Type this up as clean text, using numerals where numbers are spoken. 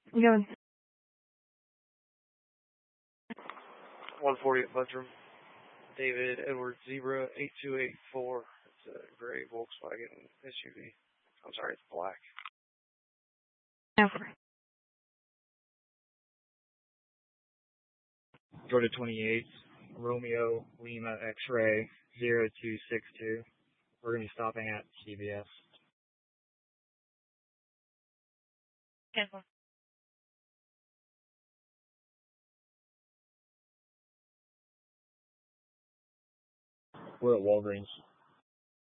You going? 140 at Buttram. David Edward Zebra 8284. It's a gray Volkswagen SUV. I'm sorry, it's black. Over. Georgia 28, Romeo Lima X-Ray 0262. We're going to be stopping at CVS. Cancel. We're at Walgreens.